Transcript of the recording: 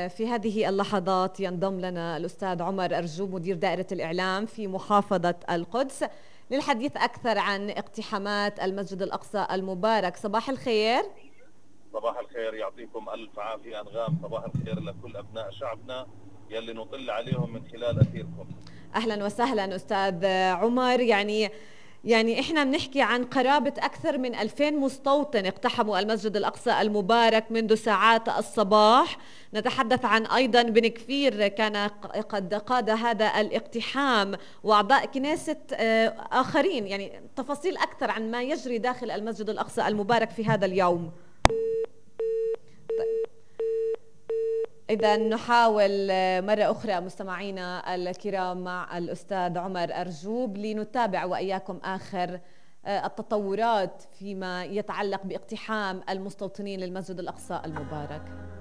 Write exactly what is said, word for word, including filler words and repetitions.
في هذه اللحظات ينضم لنا الأستاذ عمر أرجوب مدير دائرة الإعلام في محافظة القدس للحديث أكثر عن اقتحامات المسجد الأقصى المبارك. صباح الخير. صباح الخير، يعطيكم ألف عافية أنغام. صباح الخير لكل أبناء شعبنا يلي نطل عليهم من خلال أثيركم. أهلا وسهلا أستاذ عمر. يعني يعني إحنا بنحكي عن قرابة أكثر من ألفين مستوطن اقتحموا المسجد الأقصى المبارك منذ ساعات الصباح. نتحدث عن أيضا بن كفير كان قد قاد هذا الاقتحام وأعضاء كنيسة آخرين. يعني تفاصيل أكثر عن ما يجري داخل المسجد الأقصى المبارك في هذا اليوم. إذا نحاول مرة أخرى مستمعينا الكرام مع الأستاذ عمر أرجوب لنتابع وإياكم آخر التطورات فيما يتعلق باقتحام المستوطنين للمسجد الأقصى المبارك.